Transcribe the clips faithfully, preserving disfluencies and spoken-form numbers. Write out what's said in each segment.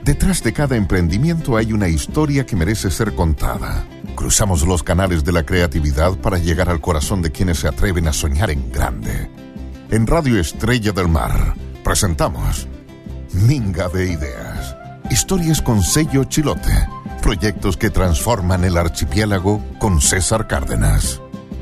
Detrás de cada emprendimiento hay una historia que merece ser contada. Cruzamos los canales de la creatividad para llegar al corazón de quienes se atreven a soñar en grande. En Radio Estrella del Mar presentamos Minga de Ideas. Historias con sello Chilote. Proyectos que transforman el archipiélago con César Cárdenas.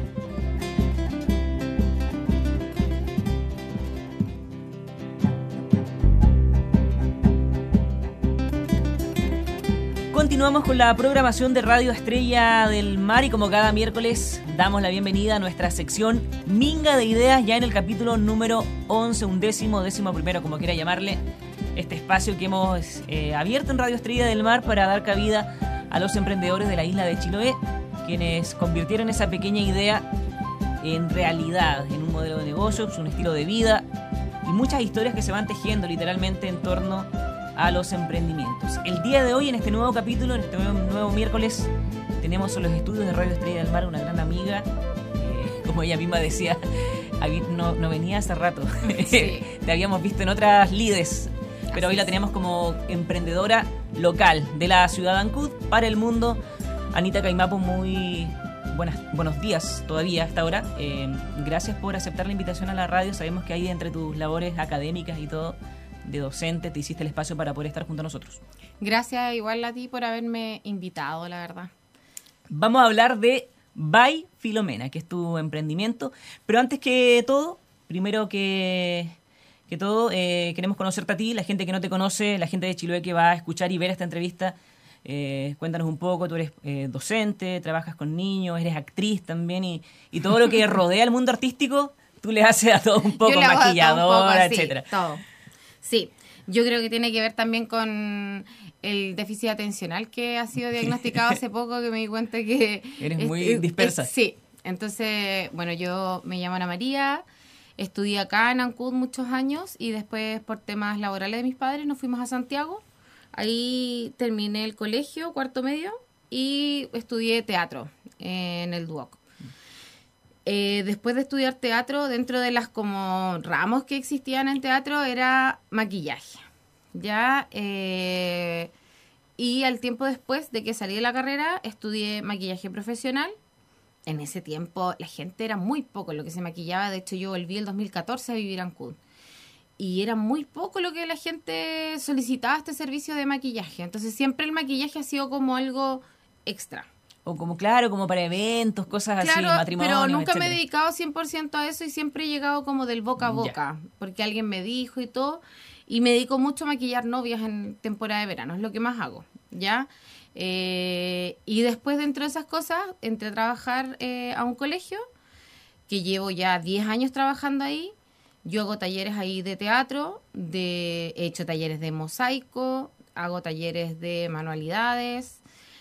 Continuamos con la programación de Radio Estrella del Mar y como cada miércoles damos la bienvenida a nuestra sección Minga de Ideas, ya en el capítulo número once, undécimo, décimo primero, como quiera llamarle, este espacio que hemos eh, abierto en Radio Estrella del Mar para dar cabida a los emprendedores de la isla de Chiloé, quienes convirtieron esa pequeña idea en realidad, en un modelo de negocios, un estilo de vida y muchas historias que se van tejiendo literalmente en torno a los emprendimientos. El día de hoy, en este nuevo capítulo, en este nuevo, nuevo miércoles, tenemos en los estudios de Radio Estrella del Mar una gran amiga, eh, como ella misma decía, no, no venía hace rato, sí. Te habíamos visto en otras lides, pero hoy la teníamos como emprendedora local de la ciudad de Ancud para el mundo. Anita Caimapo, muy buenas, buenos días todavía hasta ahora. Eh, gracias por aceptar la invitación a la radio. Sabemos que ahí entre tus labores académicas y todo, de docente, te hiciste el espacio para poder estar junto a nosotros. Gracias igual a ti por haberme invitado, la verdad. Vamos a hablar de By Filomena, que es tu emprendimiento, pero antes que todo, primero que, que todo, eh, queremos conocerte a ti, la gente que no te conoce, la gente de Chiloé que va a escuchar y ver esta entrevista. Eh, cuéntanos un poco, tú eres eh, docente, trabajas con niños, eres actriz también y, y todo lo que rodea el mundo artístico, tú le haces a todo un poco, maquilladora, etcétera. Todo. Sí, yo creo que tiene que ver también con el déficit atencional que ha sido diagnosticado hace poco, que me di cuenta que... Eres muy es, dispersa. Es, sí, entonces, bueno, yo me llamo Ana María, estudié acá en Ancud muchos años y después por temas laborales de mis padres nos fuimos a Santiago. Ahí terminé el colegio, cuarto medio, y estudié teatro en el Duoc. Eh, después de estudiar teatro, dentro de las como ramos que existían en teatro era maquillaje, ya eh, y al tiempo después de que salí de la carrera estudié maquillaje profesional. En ese tiempo la gente era muy poco lo que se maquillaba. De hecho yo volví el dos mil catorce a vivir a Ancud y era muy poco lo que la gente solicitaba este servicio de maquillaje. Entonces siempre el maquillaje ha sido como algo extra. O como, claro, como para eventos, cosas claro, así, matrimonios, pero nunca etcétera. Me he dedicado cien por ciento a eso y siempre he llegado como del boca a boca, ya. Porque alguien me dijo y todo, y me dedico mucho a maquillar novias en temporada de verano, es lo que más hago, ¿ya? Eh, y después dentro de esas cosas, entré a trabajar eh, a un colegio, que llevo ya diez años trabajando ahí. Yo hago talleres ahí de teatro, de, he hecho talleres de mosaico, hago talleres de manualidades,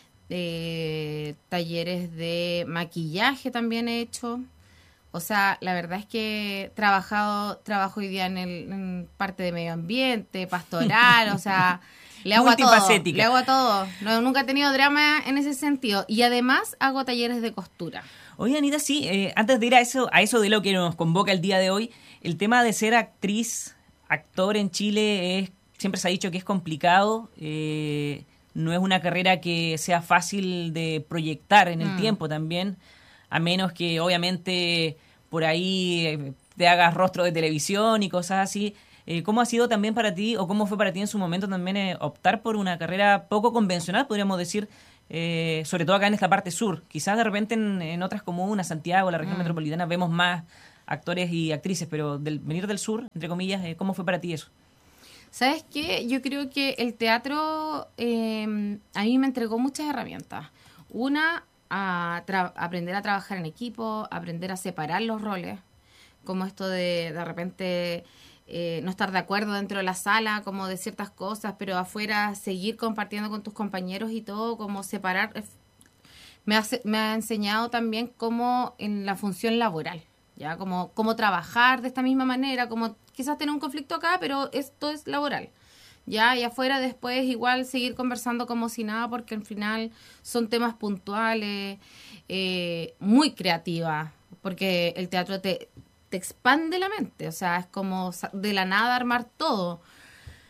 Eh, talleres de maquillaje también he hecho. O sea, la verdad es que he trabajado, trabajo hoy día en, el, en parte de medio ambiente, pastoral, o sea, le hago a todo. Le hago a todo. No, nunca he tenido drama en ese sentido. Y además hago talleres de costura. Oye, Anita, sí, eh, antes de ir a eso, a eso de lo que nos convoca el día de hoy, el tema de ser actriz, actor en Chile, es, siempre se ha dicho que es complicado. Eh, No es una carrera que sea fácil de proyectar en el mm. tiempo también, a menos que obviamente por ahí te hagas rostro de televisión y cosas así. Eh, ¿Cómo ha sido también para ti, o cómo fue para ti en su momento también eh, optar por una carrera poco convencional, podríamos decir, eh, sobre todo acá en esta parte sur? Quizás de repente en, en otras comunas, Santiago, la región mm. metropolitana, vemos más actores y actrices, pero del venir del sur, entre comillas, eh, ¿cómo fue para ti eso? ¿Sabes qué? Yo creo que el teatro eh, a mí me entregó muchas herramientas. Una, a tra- aprender a trabajar en equipo, aprender a separar los roles, como esto de de repente eh, no estar de acuerdo dentro de la sala, como de ciertas cosas, pero afuera seguir compartiendo con tus compañeros y todo, como separar. Me ha, me ha enseñado también cómo en la función laboral, ya como cómo trabajar de esta misma manera, como quizás tener un conflicto acá, pero esto es laboral, ya, y afuera después igual seguir conversando como si nada, porque al final son temas puntuales, eh, muy creativa, porque el teatro te, te expande la mente, o sea, es como de la nada armar todo.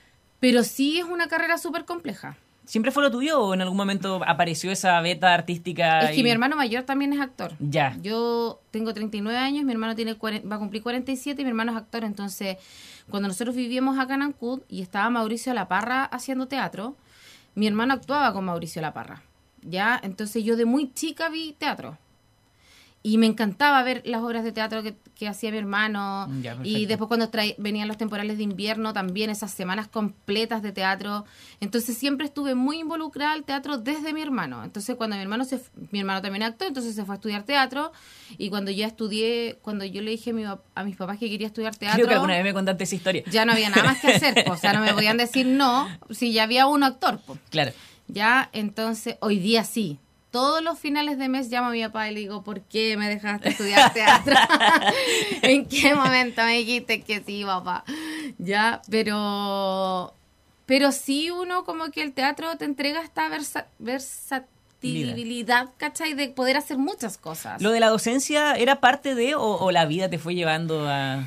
Pero sí es una carrera súper compleja. ¿Siempre fue lo tuyo o en algún momento apareció esa beta artística? Es que y... mi hermano mayor también es actor. Ya. Yo tengo treinta y nueve años, mi hermano tiene cuarenta, va a cumplir cuarenta y siete y mi hermano es actor. Entonces, cuando nosotros vivíamos acá en Ancud y estaba Mauricio Laparra haciendo teatro, mi hermano actuaba con Mauricio Laparra. ¿Ya? Entonces yo de muy chica vi teatro. Y me encantaba ver las obras de teatro que, que hacía mi hermano. Ya, y después cuando trae, venían los temporales de invierno, también esas semanas completas de teatro. Entonces siempre estuve muy involucrada al teatro desde mi hermano. Entonces cuando mi hermano se mi hermano también es actor, entonces se fue a estudiar teatro. Y cuando ya estudié, cuando yo le dije a, mi, a mis papás que quería estudiar teatro... Creo que alguna vez me contaste esa historia. Ya no había nada más que hacer, po. O sea, no me podían decir no si ya había uno actor, po. Claro. Ya, entonces, hoy día sí. Todos los finales de mes llamo a mi papá y le digo, ¿por qué me dejaste estudiar teatro? ¿En qué momento me dijiste que sí, papá? Ya, pero pero sí uno como que el teatro te entrega esta versa, versatilidad, ¿cachai? De poder hacer muchas cosas. ¿Lo de la docencia era parte de o, o la vida te fue llevando a...?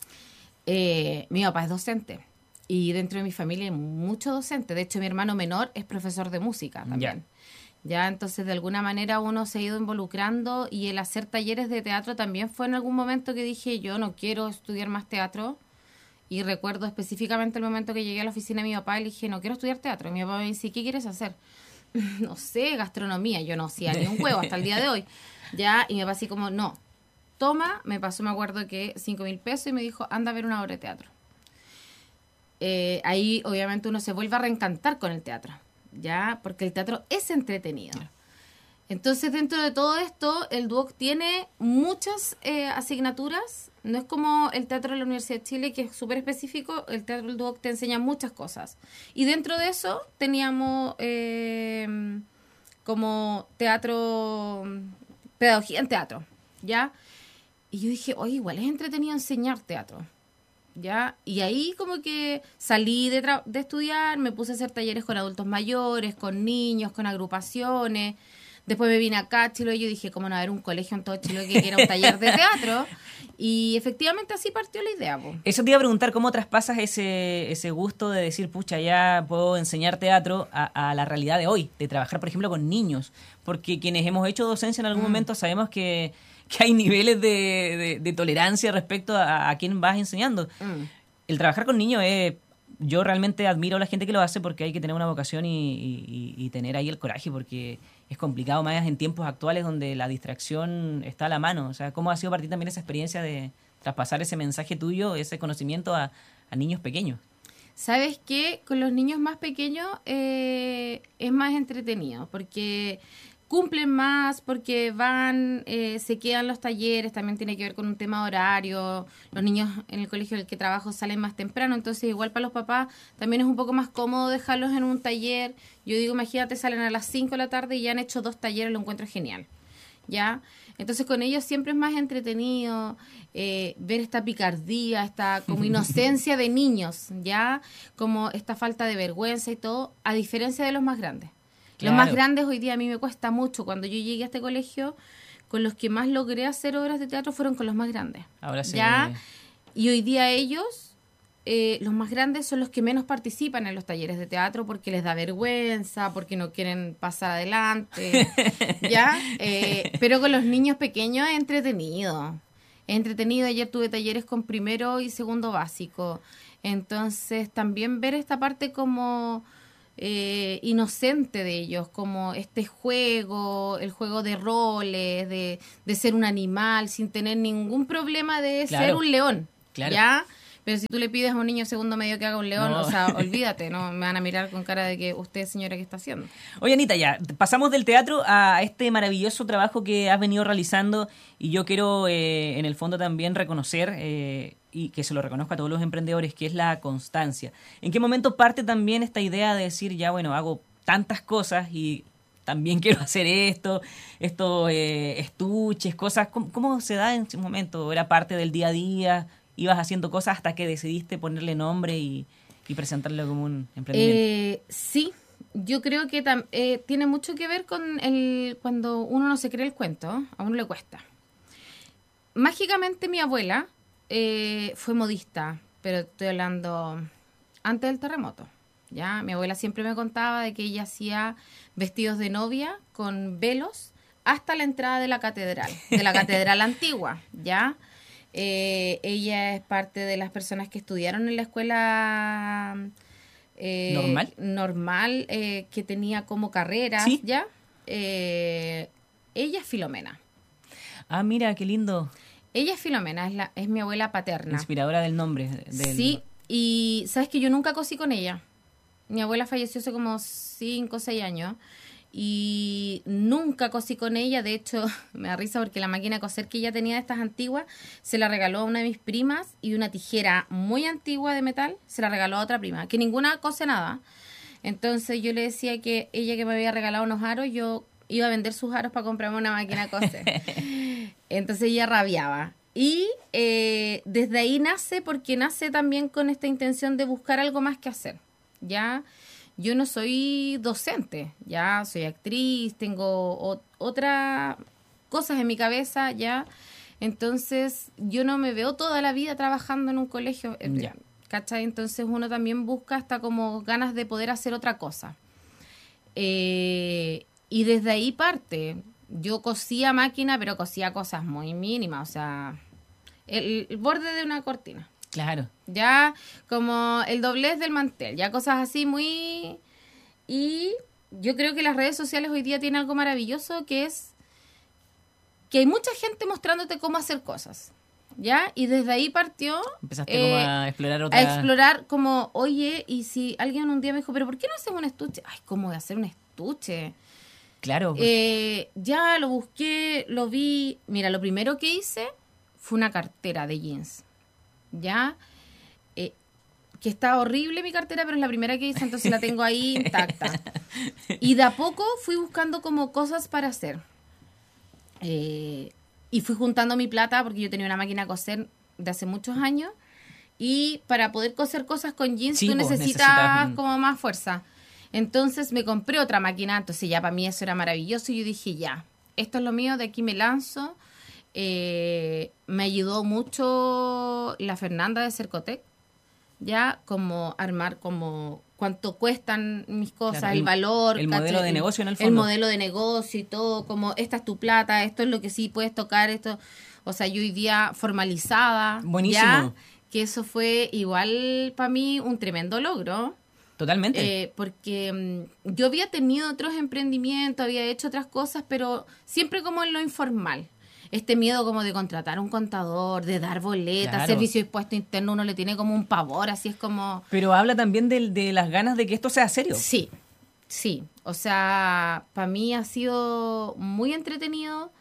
Eh, mi papá es docente y dentro de mi familia hay mucho docente. De hecho, mi hermano menor es profesor de música también. Ya. Ya, entonces de alguna manera uno se ha ido involucrando y el hacer talleres de teatro también fue en algún momento que dije yo no quiero estudiar más teatro y recuerdo específicamente el momento que llegué a la oficina de mi papá y le dije no quiero estudiar teatro y mi papá me dice ¿qué quieres hacer? No sé, gastronomía, yo no hacía ni un huevo hasta el día de hoy, ya, y mi papá así como no, toma, me pasó me acuerdo que cinco mil pesos y me dijo anda a ver una obra de teatro. Eh, ahí obviamente uno se vuelve a reencantar con el teatro. Ya, porque el teatro es entretenido. Entonces, dentro de todo esto, el D U O C tiene muchas eh, asignaturas. No es como el teatro de la Universidad de Chile, que es súper específico. El teatro del D U O C te enseña muchas cosas. Y dentro de eso, teníamos eh, como teatro, pedagogía en teatro, ¿ya? Y yo dije, oye, igual es entretenido enseñar teatro. ¿Ya? Y ahí como que salí de, tra- de estudiar, me puse a hacer talleres con adultos mayores, con niños, con agrupaciones. Después me vine acá a Chiloé y yo dije, ¿cómo no haber un colegio en todo Chiloé que quiera un taller de teatro? Y efectivamente así partió la idea, po. Eso te iba a preguntar, ¿cómo traspasas ese, ese gusto de decir, pucha, ya puedo enseñar teatro a, a la realidad de hoy, de trabajar, por ejemplo, con niños? Porque quienes hemos hecho docencia en algún mm. momento sabemos que... que hay niveles de, de, de tolerancia respecto a, a quién vas enseñando. Mm. El trabajar con niños es... Yo realmente admiro a la gente que lo hace porque hay que tener una vocación y, y, y tener ahí el coraje porque es complicado más en tiempos actuales donde la distracción está a la mano. O sea, ¿cómo ha sido para ti también esa experiencia de traspasar ese mensaje tuyo, ese conocimiento a, a niños pequeños? ¿Sabes qué? Con los niños más pequeños eh, es más entretenido porque... cumplen más porque van, eh, se quedan los talleres, también tiene que ver con un tema horario, los niños en el colegio en el que trabajo salen más temprano, entonces igual para los papás también es un poco más cómodo dejarlos en un taller. Yo digo, imagínate, salen a las cinco de la tarde y ya han hecho dos talleres, lo encuentro genial, ¿ya? Entonces con ellos siempre es más entretenido eh, ver esta picardía, esta como inocencia de niños, ¿ya? Como esta falta de vergüenza y todo, a diferencia de los más grandes. Claro. Los más grandes hoy día a mí me cuesta mucho. Cuando yo llegué a este colegio, con los que más logré hacer obras de teatro fueron con los más grandes. Ahora sí. ¿Ya? Y hoy día ellos, eh, los más grandes, son los que menos participan en los talleres de teatro porque les da vergüenza, porque no quieren pasar adelante. ¿Ya? Eh, pero con los niños pequeños es entretenido. Es entretenido. Ayer tuve talleres con primero y segundo básico. Entonces, también ver esta parte como... Eh, inocente de ellos, como este juego, el juego de roles, de, de ser un animal sin tener ningún problema de claro. ser un león, claro. ¿ya? Pero si tú le pides a un niño segundo medio que haga un león, no. o sea, olvídate, no me van a mirar con cara de que usted, señora, ¿qué está haciendo? Oye, Anita, ya, pasamos del teatro a este maravilloso trabajo que has venido realizando y yo quiero, eh, en el fondo, también reconocer... Eh, y que se lo reconozco a todos los emprendedores, que es la constancia. ¿En qué momento parte también esta idea de decir, ya bueno, hago tantas cosas y también quiero hacer esto, estos eh, estuches, cosas? ¿Cómo, ¿Cómo se da en ese momento? ¿Era parte del día a día? ¿Ibas haciendo cosas hasta que decidiste ponerle nombre y, y presentarlo como un emprendimiento? Eh, sí, yo creo que tam- eh, tiene mucho que ver con el cuando uno no se cree el cuento, a uno le cuesta. Mágicamente mi abuela... Eh, fue modista, pero estoy hablando antes del terremoto, ¿ya? Mi abuela siempre me contaba de que ella hacía vestidos de novia con velos hasta la entrada de la catedral, de la catedral antigua, ¿ya? Eh, ella es parte de las personas que estudiaron en la escuela eh, normal, normal eh, que tenía como carreras, ¿sí? ¿ya? Eh, ella es Filomena. Ah, mira, qué lindo. Ella es Filomena, es, la, es mi abuela paterna. Inspiradora del nombre. Del... Sí, y sabes que yo nunca cosí con ella. Mi abuela falleció hace como cinco o seis años y nunca cosí con ella. De hecho, me da risa porque la máquina de coser que ella tenía de estas antiguas se la regaló a una de mis primas, y una tijera muy antigua de metal se la regaló a otra prima, que ninguna cose nada. Entonces yo le decía que ella, que me había regalado unos aros, yo iba a vender sus aros para comprarme una máquina de coser. Entonces ella rabiaba. Y eh, desde ahí nace, porque nace también con esta intención de buscar algo más que hacer. Ya, yo no soy docente, ya soy actriz, tengo o, otras cosas en mi cabeza, ya. Entonces yo no me veo toda la vida trabajando en un colegio, ya. ¿Cachai? Entonces uno también busca hasta como ganas de poder hacer otra cosa. Eh, y desde ahí parte. Yo cosía máquina, pero cosía cosas muy mínimas, o sea, el, el borde de una cortina. Claro. Ya como el doblez del mantel, ya cosas así muy... Y yo creo que las redes sociales hoy día tienen algo maravilloso, que es que hay mucha gente mostrándote cómo hacer cosas, ¿ya? Y desde ahí partió... Empezaste eh, como a explorar otra... A explorar como, oye, y si alguien un día me dijo, pero ¿por qué no haces un estuche? Ay, ¿cómo voy a hacer un estuche? Claro. Eh, ya lo busqué, lo vi. Mira, lo primero que hice fue una cartera de jeans. Ya, eh, que está horrible mi cartera, pero es la primera que hice, entonces la tengo ahí intacta. Y de a poco fui buscando como cosas para hacer. Eh, y fui juntando mi plata, porque yo tenía una máquina de coser de hace muchos años. Y para poder coser cosas con jeans, sí, tú pues, necesitas, necesitas como más fuerza. Entonces me compré otra máquina, entonces ya para mí eso era maravilloso, y yo dije, ya, esto es lo mío, de aquí me lanzo. Eh, me ayudó mucho la Fernanda de Cercotec, ya, como armar como cuánto cuestan mis cosas, claro, el, el valor. El modelo de negocio en el fondo. El modelo de negocio y todo, como esta es tu plata, esto es lo que sí puedes tocar, esto, o sea, yo hoy día formalizada. Buenísimo. Ya, que eso fue igual para mí un tremendo logro. Totalmente. Eh, porque um, yo había tenido otros emprendimientos, había hecho otras cosas, pero siempre como en lo informal. Este miedo como de contratar un contador, de dar boletas, claro, servicio de impuesto interno, uno le tiene como un pavor, así es como... Pero habla también de, de las ganas de que esto sea serio. Sí, sí. O sea, para mí ha sido muy entretenido.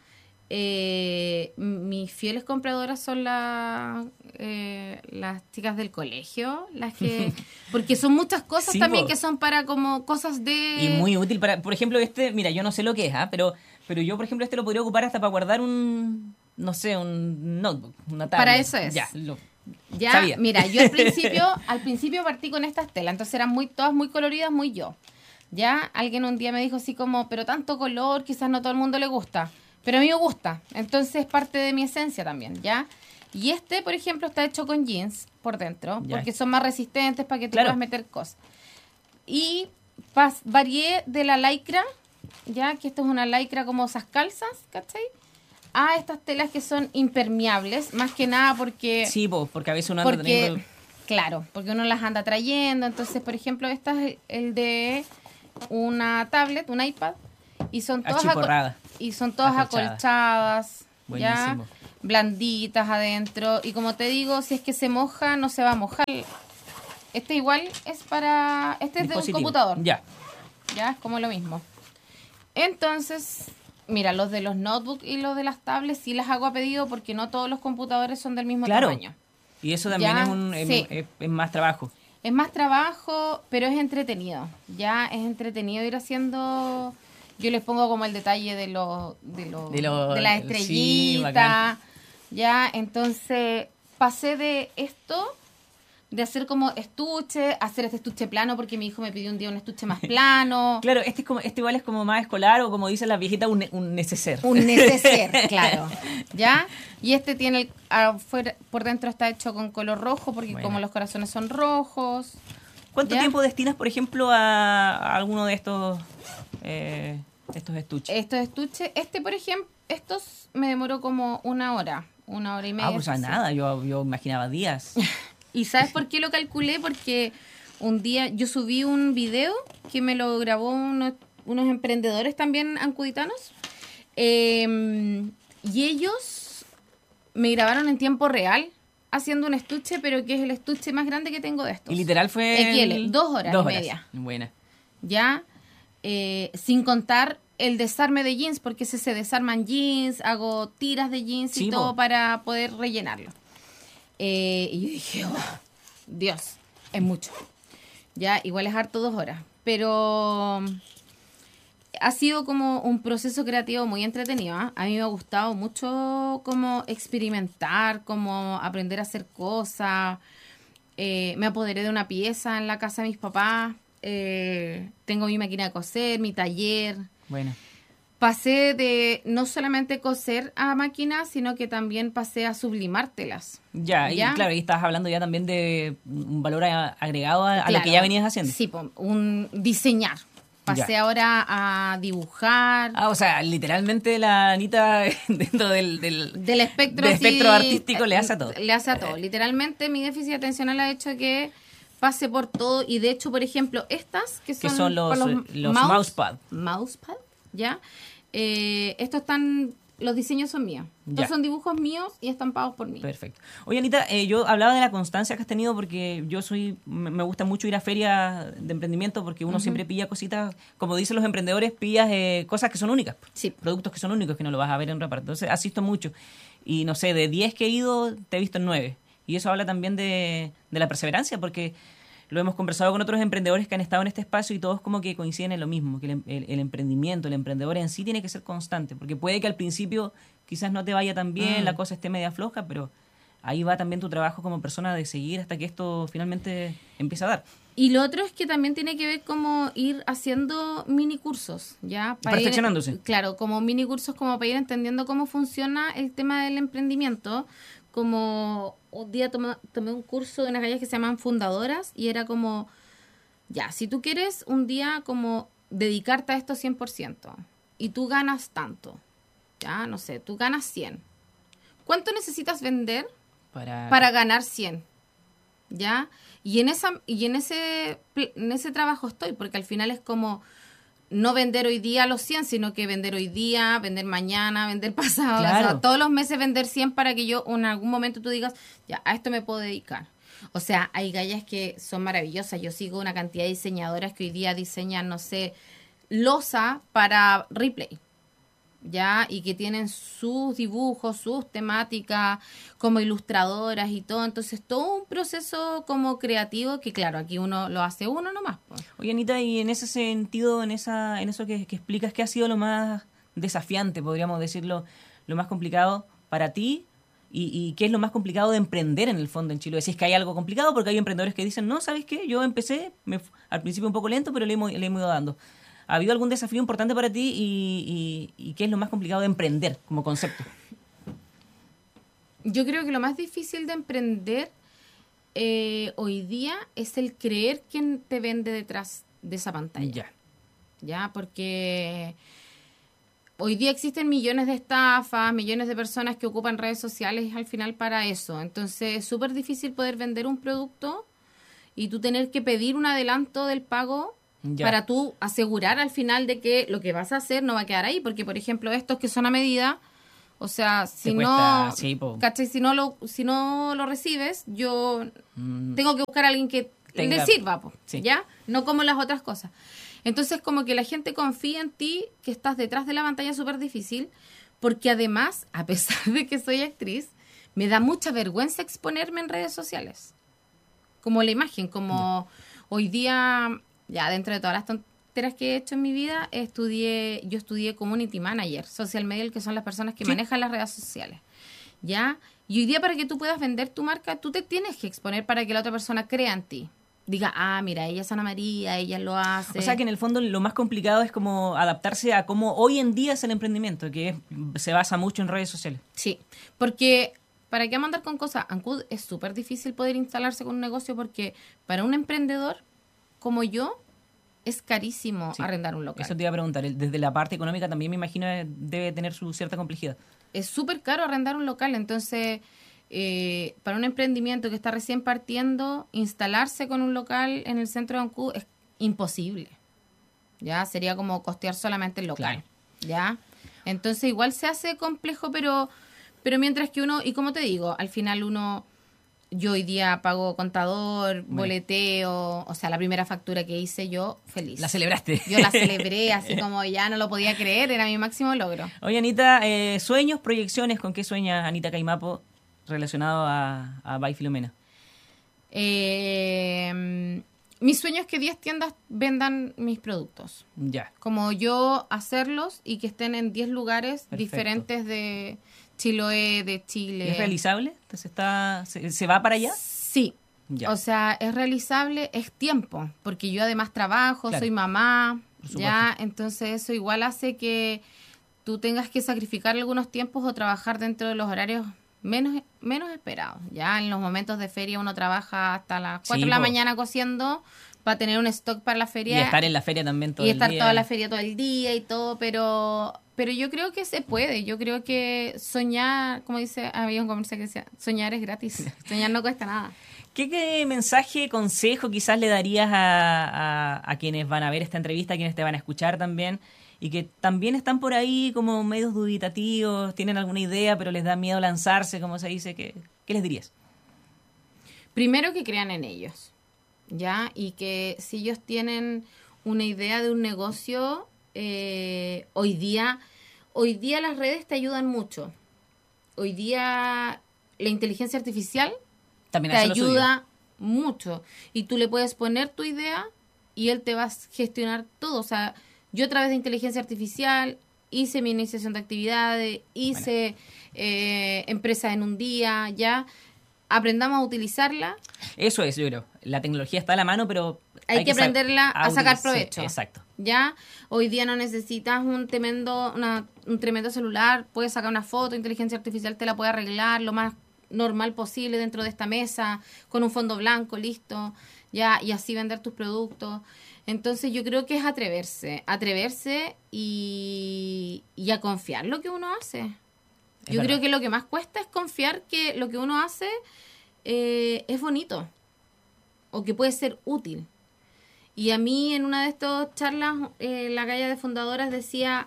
Eh, mis fieles compradoras son la, eh, las chicas del colegio, las que porque son muchas cosas, sí, también, po, que son para como cosas de... Y muy útil para, por ejemplo, este, mira, yo no sé lo que es, ¿eh? pero pero yo, por ejemplo, este lo podría ocupar hasta para guardar un, no sé, un notebook, una tablet. Para eso es. Ya, lo ya sabía. Mira, yo al principio, al principio partí con estas telas, entonces eran muy todas muy coloridas, muy yo. Ya, alguien un día me dijo así como, pero tanto color, quizás no a todo el mundo le gusta. Pero a mí me gusta, entonces es parte de mi esencia también, ¿ya? Y este, por ejemplo, está hecho con jeans por dentro, ya, porque son más resistentes para que tú, claro, puedas meter cosas. Y pas, varié de la lycra, ¿ya? Que esto es una lycra como esas calzas, ¿cachai? A estas telas que son impermeables, más que nada porque... Sí, po, porque a veces uno anda porque, teniendo... Claro, porque uno las anda trayendo. Entonces, por ejemplo, esta es el de una tablet, un iPad, y son todas... Achiporradas. Y son todas acolchadas, ya, blanditas adentro. Y como te digo, si es que se moja, no se va a mojar. Este igual es para... Este es de un computador. Ya. Ya, es como lo mismo. Entonces, mira, los de los notebooks y los de las tablets sí las hago a pedido, porque no todos los computadores son del mismo, claro, tamaño. Y eso también ya, es, un, sí, es, es más trabajo. Es más trabajo, pero es entretenido. Ya, es entretenido ir haciendo... Yo les pongo como el detalle de los de, lo, de, lo, de las estrellitas, sí, ya, entonces pasé de esto, de hacer como estuche, hacer este estuche plano, porque mi hijo me pidió un día un estuche más plano. Claro, este es como, este igual es como más escolar, o como dicen las viejitas, un, un neceser. Un neceser, claro, ya, y este tiene, el, afuera, por dentro está hecho con color rojo, porque bueno, como los corazones son rojos, ¿Cuánto ¿Ya? tiempo destinas, por ejemplo, a, a alguno de estos, eh, estos estuches? Estos estuches, este por ejemplo, estos me demoró como una hora, una hora y media. Ah, pues a sí. nada, yo, yo imaginaba días. ¿Y sabes por qué lo calculé? Porque un día yo subí un video que me lo grabó unos, unos emprendedores también ancuditanos. Eh, y ellos me grabaron en tiempo real haciendo un estuche, pero que es el estuche más grande que tengo de estos. Y literal fue... X L, dos horas dos y horas. media. Buena. Ya, eh, sin contar el desarme de jeans, porque se, se desarman jeans, hago tiras de jeans Sí, y todo po. para poder rellenarlo. Eh, y yo dije, oh, Dios, es mucho. Ya, igual es harto dos horas. Pero ha sido como un proceso creativo muy entretenido. ¿eh? A mí me ha gustado mucho como experimentar, como aprender a hacer cosas. Eh, me apoderé de una pieza en la casa de mis papás. Eh, tengo mi máquina de coser, mi taller. Bueno. Pasé de no solamente coser a máquina, sino que también pasé a sublimártelas. Ya, ¿Ya? y claro, ahí estás hablando ya también de un valor a- agregado a, a lo Claro. que ya venías haciendo. Sí, po, un diseñar. Pasé Ya. ahora a dibujar. Ah, o sea, literalmente la Anita dentro del... del Del espectro, del sí, espectro artístico le hace a todo. Le hace a todo. Literalmente mi déficit atencional ha hecho que pase por todo. Y de hecho, por ejemplo, estas que son, Que son los- para los mousepad. Mousepad, ¿ya? Eh, estos están... Los diseños son míos. Estos Ya. son dibujos míos y estampados por mí. Perfecto. Oye, Anita, eh, yo hablaba de la constancia que has tenido porque yo soy, me me gusta mucho ir a ferias de emprendimiento porque uno siempre pilla cositas, como dicen los emprendedores, pillas eh, cosas que son únicas. Sí. Productos que son únicos que no lo vas a ver en reparto. Entonces, asisto mucho. Y no sé, de diez que he ido, te he visto en nueve. Y eso habla también de, de la perseverancia porque lo hemos conversado con otros emprendedores que han estado en este espacio y todos como que coinciden en lo mismo, que el, em- el- el emprendimiento, el emprendedor en sí tiene que ser constante, porque puede que al principio quizás no te vaya tan bien, Mm. la cosa esté media floja, pero ahí va también tu trabajo como persona de seguir hasta que esto finalmente empiece a dar. Y lo otro es que también tiene que ver como ir haciendo mini cursos, ¿ya? Para ir- Perfeccionándose. claro, como mini cursos como para ir entendiendo cómo funciona el tema del emprendimiento. Como un día tomé, tomé un curso de unas gallas que se llaman fundadoras y era como, ya, si tú quieres un día como dedicarte a esto cien por ciento y tú ganas tanto, ya, no sé, tú ganas cien. ¿Cuánto necesitas vender Para, para ganar cien? ¿Ya? Y en esa y en ese pl- en ese trabajo estoy, porque al final es como no vender hoy día los cien, sino que vender hoy día, vender mañana, vender pasado, Claro. o sea, todos los meses vender cien para que yo en algún momento tú digas, ya, a esto me puedo dedicar. O sea, hay gallas que son maravillosas. Yo sigo una cantidad de diseñadoras que hoy día diseñan, no sé, losa para Ripley, ¿ya? Y que tienen sus dibujos, sus temáticas como ilustradoras y todo. Entonces, todo un proceso como creativo que, claro, aquí uno lo hace uno nomás, pues. Oye, Anita, y en ese sentido, en esa en eso que, que explicas, ¿qué ha sido lo más desafiante, podríamos decirlo, lo más complicado para ti? Y, ¿Y qué es lo más complicado de emprender en el fondo en Chile? Decís que hay algo complicado porque hay emprendedores que dicen, no, ¿sabes qué? Yo empecé, me, fu- al principio un poco lento, pero le hemos, le hemos ido dando. ¿Ha habido algún desafío importante para ti y, y, y qué es lo más complicado de emprender como concepto? Yo creo que lo más difícil de emprender eh, hoy día es el creer quién te vende detrás de esa pantalla. Ya. ¿Ya? Porque hoy día existen millones de estafas, millones de personas que ocupan redes sociales al final para eso. Entonces es súper difícil poder vender un producto y tú tener que pedir un adelanto del pago Ya. para tú asegurar al final de que lo que vas a hacer no va a quedar ahí. Porque, por ejemplo, estos que son a medida, o sea, si Te no, cuesta, sí, po. ¿cachai? Si no lo, si no lo recibes, yo Mm, tengo que buscar a alguien que Tenga- le sirva, po, sí. ¿ya? No como las otras cosas. Entonces, como que la gente confía en ti, que estás detrás de la pantalla, es súper difícil, porque además, a pesar de que soy actriz, me da mucha vergüenza exponerme en redes sociales. Como la imagen, como hoy día, ya dentro de todas las tonteras que he hecho en mi vida, estudié, yo estudié Community Manager, Social Media, que son las personas que Sí. manejan las redes sociales. ¿Ya? Y hoy día para que tú puedas vender tu marca, tú te tienes que exponer para que la otra persona crea en ti. Diga, ah, mira, ella es Ana María, ella lo hace. O sea que en el fondo lo más complicado es como adaptarse a cómo hoy en día es el emprendimiento, que es- se basa mucho en redes sociales. Sí, porque ¿para qué vamos a andar con cosas? Ancud es súper difícil poder instalarse con un negocio porque para un emprendedor como yo, es carísimo Sí, arrendar un local. Eso te iba a preguntar. Desde la parte económica también me imagino debe tener su cierta complejidad. Es súper caro arrendar un local, entonces eh, para un emprendimiento que está recién partiendo, instalarse con un local en el centro de Ancud es imposible. Ya sería como costear solamente el local. Claro. Ya, entonces igual se hace complejo, pero pero mientras que uno, y como te digo, al final uno, yo hoy día pago contador, Bueno. boleteo, o sea, la primera factura que hice yo, feliz. La celebraste. Yo la celebré, así como ya no lo podía creer, era mi máximo logro. Oye, Anita, eh, sueños, proyecciones, ¿con qué sueña Anita Caimapo relacionado a, a By Filomena? Eh, mi sueño es que diez tiendas vendan mis productos. Ya. Como yo hacerlos y que estén en diez lugares Perfecto. diferentes de Chiloé, de Chile. ¿Es realizable? Entonces está, se, ¿se va para allá? Sí. Ya. O sea, es realizable, es tiempo, porque yo además trabajo, Claro. soy mamá, Por supuesto. ya, entonces eso igual hace que tú tengas que sacrificar algunos tiempos o trabajar dentro de los horarios menos menos esperados. Ya en los momentos de feria uno trabaja hasta las cuatro Sí, de la po. mañana cosiendo para tener un stock para la Y feria estar en la feria también todo y el estar día. toda la feria todo el día y todo, pero pero yo creo que se puede. Yo creo que soñar, como dice, había un comercial que decía, soñar es gratis. Soñar no cuesta nada. ¿Qué, qué mensaje, consejo quizás le darías a, a, a quienes van a ver esta entrevista, a quienes te van a escuchar también, y que también están por ahí como medios dubitativos, tienen alguna idea, pero les da miedo lanzarse, como se dice? ¿Qué, qué les dirías? Primero que crean en ellos, ¿ya? Y que si ellos tienen una idea de un negocio, eh, hoy día, hoy día las redes te ayudan mucho. Hoy día la inteligencia artificial También te hace lo suyo. ayuda mucho. Y tú le puedes poner tu idea y él te va a gestionar todo. O sea, yo a través de inteligencia artificial hice mi iniciación de actividades, hice eh, empresa en un día, ya. Aprendamos a utilizarla. Eso es, yo creo. La tecnología está a la mano, pero Hay, que sa- aprenderla a sacar utilizar- provecho. Sí, exacto. Ya, hoy día no necesitas un tremendo, una, un tremendo celular, puedes sacar una foto, inteligencia artificial te la puede arreglar lo más normal posible dentro de esta mesa, con un fondo blanco, listo, ya, y así vender tus productos. Entonces yo creo que es atreverse, atreverse y, y a confiar lo que uno hace. Es Yo verdad. creo que lo que más cuesta es confiar que lo que uno hace eh, es bonito o que puede ser útil. Y a mí en una de estas charlas, eh, la galla de fundadoras decía,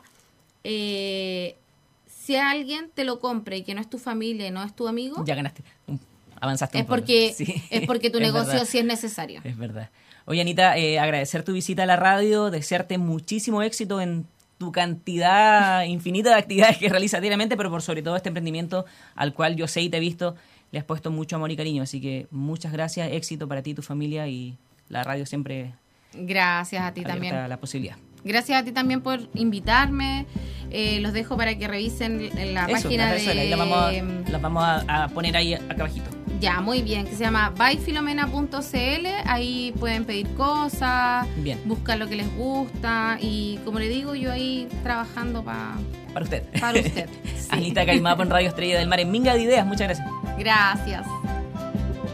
eh, si alguien te lo compra y que no es tu familia y no es tu amigo, Ya ganaste. Un- Avanzaste un es poco. porque, Sí. es porque tu Es negocio verdad. sí es necesario. Es verdad. Oye, Anita, eh, agradecer tu visita a la radio, desearte muchísimo éxito en tu cantidad infinita de actividades que realizas diariamente, pero por sobre todo este emprendimiento al cual yo sé y te he visto, le has puesto mucho amor y cariño. Así que muchas gracias, éxito para ti y tu familia, y la radio siempre Gracias a ti abierta también. a la posibilidad. Gracias a ti también por invitarme. Eh, los dejo para que revisen en la Eso, página las redes de... sociales, ahí las vamos, a, las vamos a, a poner ahí acá abajito. Ya, muy bien, que se llama by filomena punto c l. Ahí pueden pedir cosas, Bien. buscar lo que les gusta y, como le digo, yo ahí trabajando pa- Para usted. para usted. Sí. Anita Caimapo en Radio Estrella del Mar, en Minga de Ideas. Muchas gracias. Gracias.